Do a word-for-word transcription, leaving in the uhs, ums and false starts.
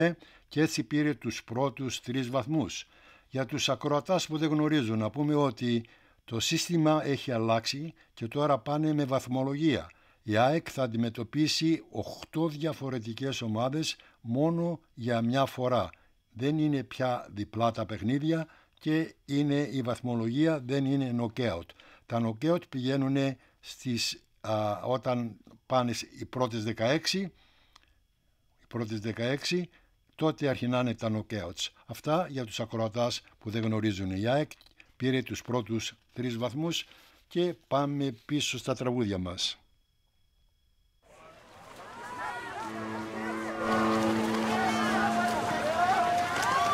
και έτσι πήρε τους πρώτους τρεις βαθμούς. Για τους ακροατάς που δεν γνωρίζουν, να πούμε ότι το σύστημα έχει αλλάξει και τώρα πάνε με βαθμολογία. Η ΑΕΚ θα αντιμετωπίσει οκτώ διαφορετικές ομάδες μόνο για μια φορά. Δεν είναι πια διπλά τα παιχνίδια και είναι η βαθμολογία, δεν είναι knockout. Τα knockout πηγαίνουν στις, α, όταν πάνε οι πρώτες δεκαέξι, οι πρώτες δεκαέξι, τότε αρχινάνε τα knockouts. Αυτά για τους ακροατάς που δεν γνωρίζουν. Η ΑΕΚ πήρε τους πρώτους τρεις βαθμούς και πάμε πίσω στα τραγούδια μας.